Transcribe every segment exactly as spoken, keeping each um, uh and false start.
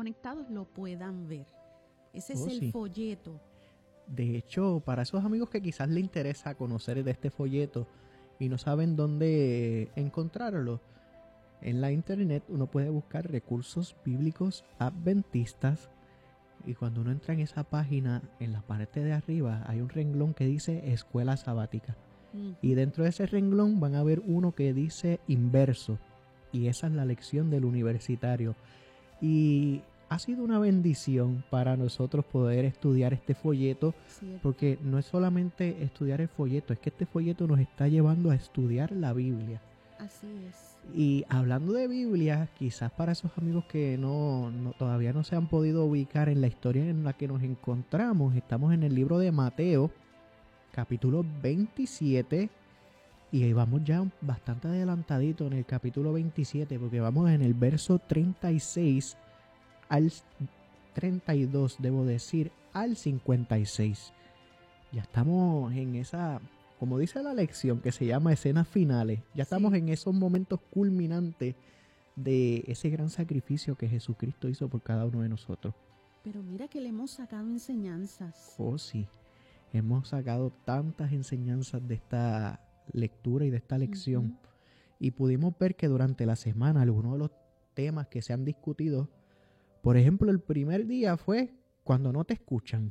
conectados lo puedan ver. Ese es Oh, el sí. folleto. De hecho, para esos amigos que quizás les interesa conocer de este folleto y no saben dónde encontrarlo, en la internet uno puede buscar recursos bíblicos adventistas, y cuando uno entra en esa página, en la parte de arriba hay un renglón que dice escuela sabática. Uh-huh. Y dentro de ese renglón van a ver uno que dice inverso, y esa es la lección del universitario. Y ha sido una bendición para nosotros poder estudiar este folleto, Cierto. porque no es solamente estudiar el folleto, es que este folleto nos está llevando a estudiar la Biblia. Así es. Y hablando de Biblia, quizás para esos amigos que no, no todavía no se han podido ubicar en la historia en la que nos encontramos, estamos en el libro de Mateo, capítulo veintisiete, y ahí vamos ya bastante adelantadito en el capítulo veintisiete, porque vamos en el verso treinta y seis al treinta y dos, debo decir, al cincuenta y seis. Ya estamos en esa, como dice la lección, que se llama escenas finales. Ya estamos Sí. en esos momentos culminantes de ese gran sacrificio que Jesucristo hizo por cada uno de nosotros. Pero mira que le hemos sacado enseñanzas. Oh, sí. Hemos sacado tantas enseñanzas de esta lectura y de esta lección. Uh-huh. Y pudimos ver que durante la semana algunos de los temas que se han discutido, por ejemplo, el primer día fue cuando no te escuchan.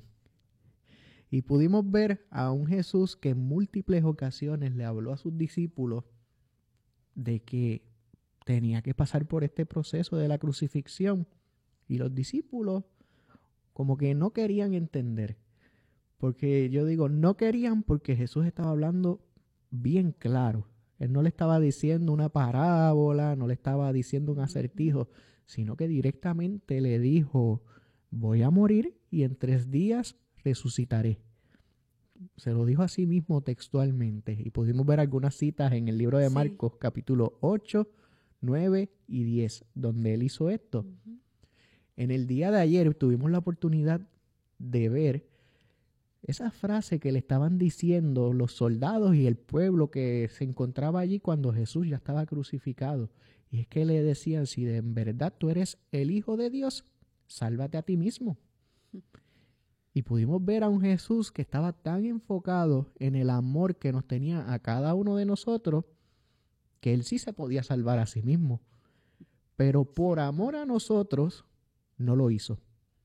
Y pudimos ver a un Jesús que en múltiples ocasiones le habló a sus discípulos de que tenía que pasar por este proceso de la crucifixión. Y los discípulos como que no querían entender. Porque yo digo, no querían porque Jesús estaba hablando bien claro. Él no le estaba diciendo una parábola, no le estaba diciendo un acertijo, sino que directamente le dijo, voy a morir y en tres días resucitaré. Se lo dijo a sí mismo textualmente, y pudimos ver algunas citas en el libro de Sí. Marcos, capítulo ocho, nueve y diez, donde él hizo esto. Uh-huh. En el día de ayer tuvimos la oportunidad de ver esa frase que le estaban diciendo los soldados y el pueblo que se encontraba allí cuando Jesús ya estaba crucificado. Y es que le decían, si de en verdad tú eres el Hijo de Dios, sálvate a ti mismo. Y pudimos ver a un Jesús que estaba tan enfocado en el amor que nos tenía a cada uno de nosotros, que él sí se podía salvar a sí mismo. Pero por amor a nosotros, no lo hizo.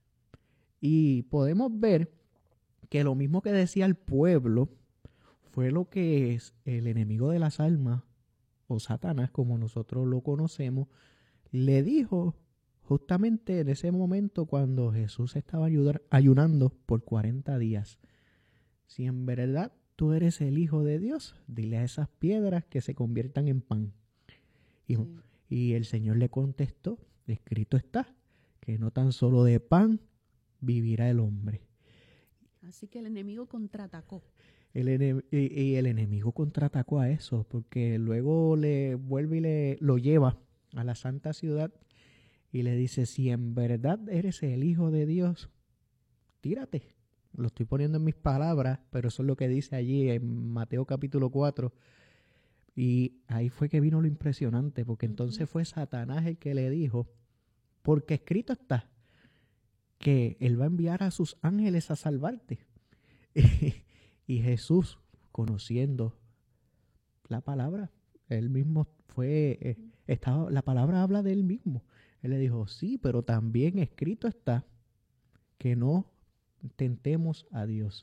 Y podemos ver que lo mismo que decía el pueblo fue lo que es el enemigo de las almas, o Satanás, como nosotros lo conocemos, le dijo justamente en ese momento cuando Jesús estaba ayudar, ayunando por cuarenta días. Si en verdad tú eres el Hijo de Dios, dile a esas piedras que se conviertan en pan. Y, Sí. y el Señor le contestó, escrito está, que no tan solo de pan vivirá el hombre. Así que el enemigo contraatacó. El ene- y, y el enemigo contraatacó a eso, porque luego le vuelve y le lo lleva a la santa ciudad y le dice, si en verdad eres el Hijo de Dios, tírate. Lo estoy poniendo en mis palabras, pero eso es lo que dice allí en Mateo capítulo cuatro. Y ahí fue que vino lo impresionante, porque entonces Uh-huh. fue Satanás el que le dijo, porque escrito está que él va a enviar a sus ángeles a salvarte. Y Jesús, conociendo la palabra, él mismo fue, eh, estaba, la palabra habla de él mismo. Él le dijo, sí, pero también escrito está que no tentemos a Dios.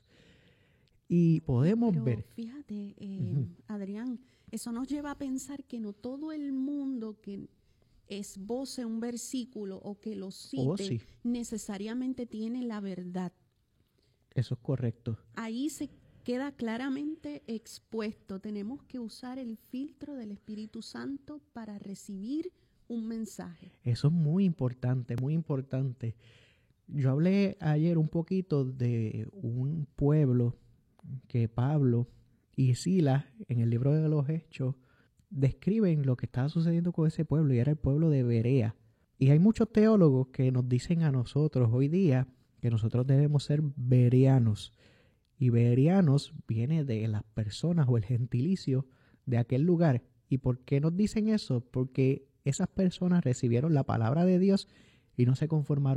Y podemos Pero ver. fíjate, eh, Ujú. Adrián, eso nos lleva a pensar que no todo el mundo que esboce un versículo o que lo cite Oh, sí, necesariamente tiene la verdad. eso es correcto. Ahí se queda claramente expuesto. Tenemos que usar el filtro del Espíritu Santo para recibir un mensaje. Eso es muy importante, muy importante. Yo hablé ayer un poquito de un pueblo que Pablo y Silas en el libro de los Hechos describen lo que estaba sucediendo con ese pueblo, y era el pueblo de Berea. Y hay muchos teólogos que nos dicen a nosotros hoy día que nosotros debemos ser bereanos. Y bereanos viene de las personas o el gentilicio de aquel lugar. ¿Y por qué nos dicen eso? Porque esas personas recibieron la palabra de Dios y no se conformaron